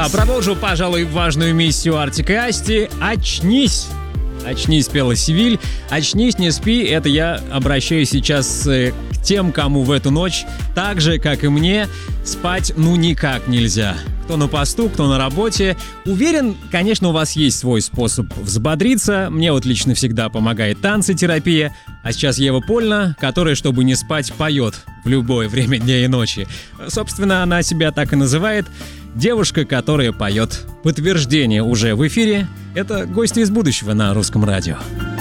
Продолжу, пожалуй, важную миссию Артик и Асти. Очнись! «Очнись», пела Севиль. «Очнись, не спи» — это я обращаюсь сейчас к тем, кому в эту ночь, так же, как и мне, спать никак нельзя. Кто на посту, кто на работе. Уверен, конечно, у вас есть свой способ взбодриться. Мне лично всегда помогает танцетерапия. А сейчас Ева Польна, которая, чтобы не спать, поет в любое время дня и ночи. Собственно, она себя так и называет. Девушка, которая поет. Подтверждение уже в эфире. Это гости из будущего на Русском радио.